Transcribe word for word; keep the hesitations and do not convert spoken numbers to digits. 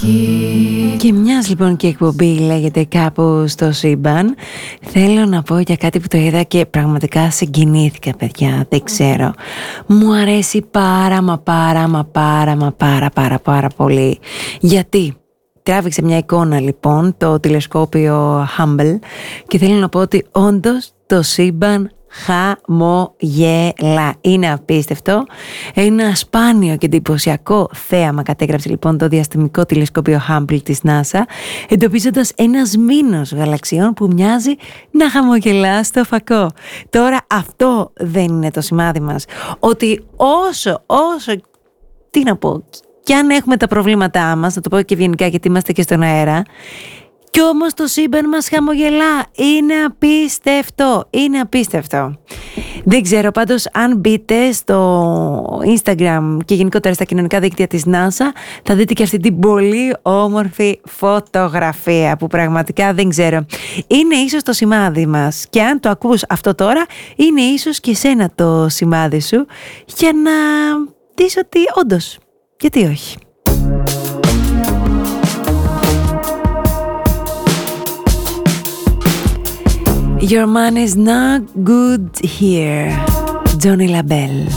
Και μιας λοιπόν και η εκπομπή λέγεται κάπου στο σύμπαν, θέλω να πω για κάτι που το είδα και πραγματικά συγκινήθηκα, παιδιά. Δεν ξέρω, μου αρέσει πάρα μα πάρα μα πάρα μα πάρα πάρα πάρα πολύ. Γιατί τράβηξε μια εικόνα λοιπόν το τηλεσκόπιο Hubble και θέλω να πω ότι όντως το σύμπαν χαμογέλα. Είναι απίστευτο. Ένα σπάνιο και εντυπωσιακό θέαμα κατέγραψε λοιπόν το διαστημικό τηλεσκόπιο Hubble της NASA, εντοπίζοντας ένα μήνος γαλαξιών που μοιάζει να χαμογελά στο φακό. Τώρα αυτό δεν είναι το σημάδι μας? Ότι όσο, όσο, τι να πω, κι αν έχουμε τα προβλήματά μας, να το πω και ευγενικά γιατί είμαστε και στον αέρα, κι όμως το σύμπαν μας χαμογελά. Είναι απίστευτο. Είναι απίστευτο. Δεν ξέρω πάντως, αν μπείτε στο Instagram και γενικότερα στα κοινωνικά δίκτυα της NASA, θα δείτε και αυτή την πολύ όμορφη φωτογραφία που πραγματικά δεν ξέρω. Είναι ίσως το σημάδι μας. Και αν το ακούς αυτό τώρα, είναι ίσως και σένα το σημάδι σου, για να δεις ότι όντως, γιατί όχι. Your man is not good here. Johnny LaBelle.